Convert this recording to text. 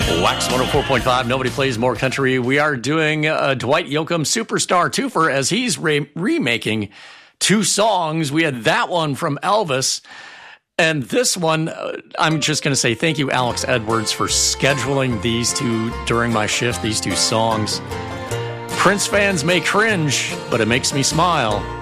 Wax 104.5, nobody plays more country. We are doing Dwight Yoakam Superstar Twofer as he's remaking two songs. We had that one from Elvis. And this one, I'm just going to say thank you, Alex Edwards, for scheduling these two during my shift, these two songs. Prince fans may cringe, but it makes me smile.